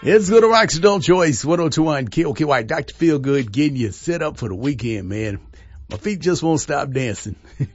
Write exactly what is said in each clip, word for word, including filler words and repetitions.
It's Little Rock's Adult Choice, one oh two point one K O K Y. Doctor Feelgood getting you set up for the weekend, man. My feet just won't stop dancing.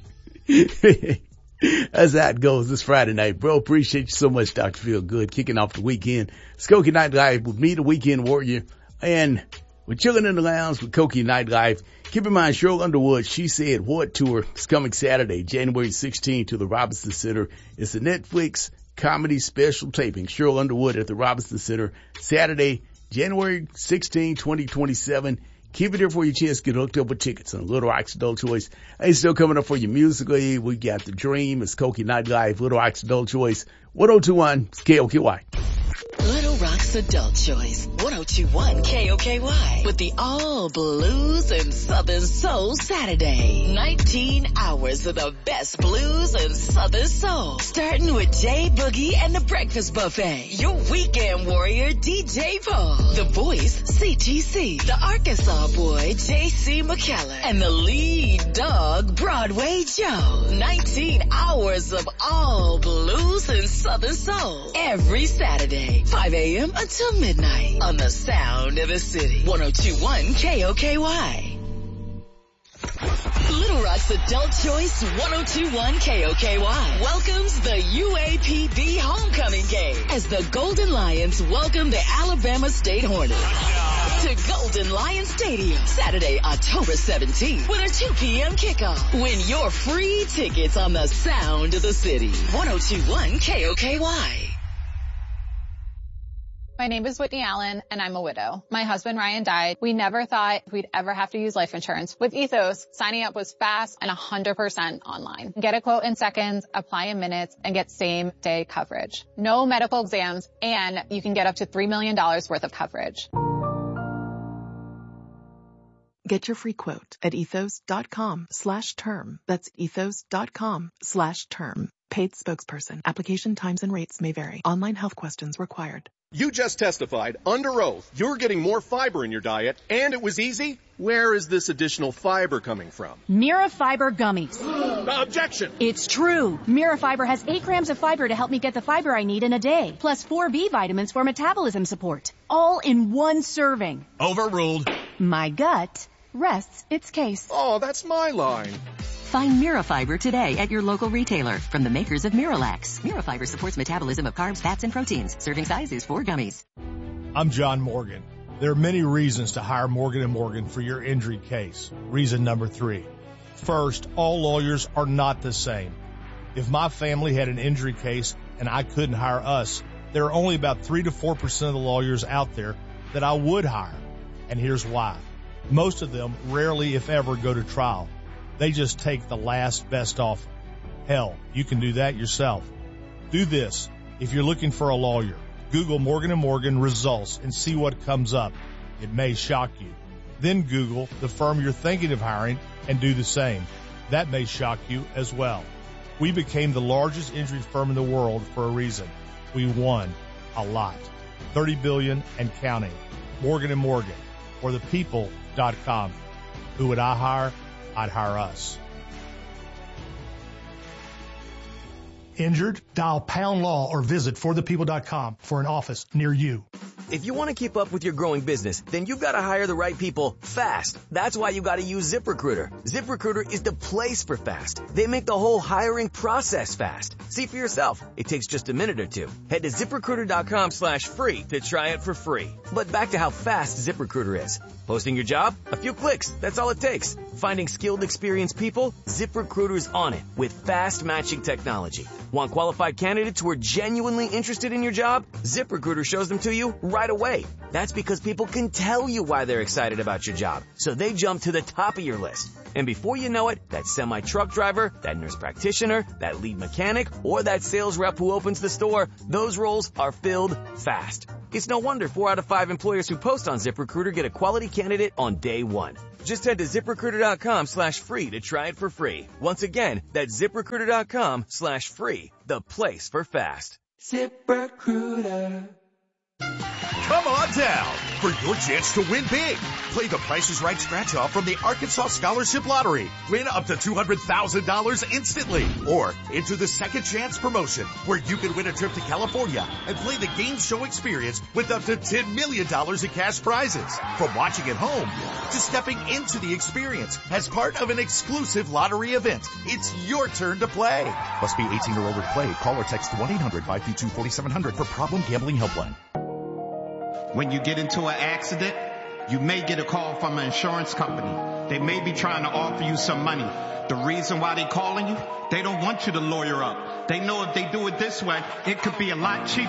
That's how it goes this Friday night, bro. Appreciate you so much, Doctor Feelgood, kicking off the weekend. Skokie Nightlife with me, the Weekend Warrior, and we're chilling in the lounge with Skokie Nightlife. Keep in mind, Cheryl Underwood, She Said What tour is coming Saturday, January sixteenth to the Robinson Center. It's a Netflix comedy special taping. Cheryl Underwood at the Robinson Center, Saturday, January sixteenth, twenty twenty-seven. Keep it here for your chance to get hooked up with tickets on Little Rock's Adult Choice. Hey, still coming up for you musically. We got The Dream. It's Skokie Nightlife, Little Rock's Adult Choice, one oh two point one K O K Y. Little Rock's Adult Choice, one oh two point one K O K Y, with the all blues and Southern Soul Saturday. nineteen hours of the best blues and Southern Soul, starting with Jay Boogie and the Breakfast Buffet. Your weekend warrior, D J Paul. The Voice, C T C. The Arkansas boy, J C McKellar. And the lead dog, Broadway Joe. nineteen hours of all blues and Southern Soul. Every Saturday, five a.m. until midnight on the sound of the city. one oh two point one K O K Y. Little Rock's Adult Choice one oh two point one K O K Y welcomes the U A P B homecoming game as the Golden Lions welcome the Alabama State Hornets to Golden Lion Stadium Saturday, October seventeenth with a two p.m. kickoff. Win your free tickets on the sound of the city. one oh two point one K O K Y. My name is Whitney Allen, and I'm a widow. My husband, Ryan, died. We never thought we'd ever have to use life insurance. With Ethos, signing up was fast and one hundred percent online. Get a quote in seconds, apply in minutes, and get same-day coverage. No medical exams, and you can get up to three million dollars worth of coverage. Get your free quote at ethos.com slash term. That's ethos.com slash term. Paid spokesperson. Application times and rates may vary. Online health questions required. You just testified under oath you're getting more fiber in your diet, and it was easy. Where is this additional fiber coming from? Mirafiber gummies. Objection! It's true. Mirafiber has eight grams of fiber to help me get the fiber I need in a day, plus four B vitamins for metabolism support, all in one serving. Overruled. My gut rests its case. Oh, that's my line. Find Mirafiber today at your local retailer from the makers of Miralax. Mirafiber supports metabolism of carbs, fats, and proteins. Serving size is four gummies. I'm John Morgan. There are many reasons to hire Morgan and Morgan for your injury case. Reason number three. First, all lawyers are not the same. If my family had an injury case and I couldn't hire us, there are only about three to four percent of the lawyers out there that I would hire. And here's why. Most of them rarely, if ever, go to trial. They just take the last best offer. Hell, you can do that yourself. Do this. If you're looking for a lawyer, Google Morgan and Morgan results and see what comes up. It may shock you. Then Google the firm you're thinking of hiring and do the same. That may shock you as well. We became the largest injury firm in the world for a reason. We won a lot. thirty billion dollars and counting. Morgan and Morgan, or the people dot com. Who would I hire? I'd hire us. Injured? Dial pound law or visit for the people dot com for an office near you. If you want to keep up with your growing business, then you've got to hire the right people fast. That's why you got to use ZipRecruiter. ZipRecruiter is the place for fast. They make the whole hiring process fast. See for yourself. It takes just a minute or two. Head to ZipRecruiter.com slash free to try it for free. But back to how fast ZipRecruiter is. Posting your job? A few clicks. That's all it takes. Finding skilled, experienced people? ZipRecruiter's on it with fast matching technology. Want qualified candidates who are genuinely interested in your job? ZipRecruiter shows them to you right away. That's because people can tell you why they're excited about your job, so they jump to the top of your list. And before you know it, that semi-truck driver, that nurse practitioner, that lead mechanic, or that sales rep who opens the store, those roles are filled fast. It's no wonder four out of five employers who post on ZipRecruiter get a quality candidate on day one. Just head to ZipRecruiter.com slash free to try it for free. Once again, that's ZipRecruiter.com slash free, the place for fast. ZipRecruiter. Come on down. for your chance to win big. Play the Price is Right scratch-off from the Arkansas Scholarship Lottery. Win up to two hundred thousand dollars instantly. Or enter the Second Chance promotion, where you can win a trip to California and play the game show experience with up to ten million dollars in cash prizes. From watching at home to stepping into the experience as part of an exclusive lottery event, it's your turn to play. Must be eighteen or older to play. Call or text one eight hundred five two two four seven zero zero for Problem Gambling Helpline. When you get into an accident, you may get a call from an insurance company. They may be trying to offer you some money. The reason why they're calling you, they don't want you to lawyer up. They know if they do it this way, it could be a lot cheaper.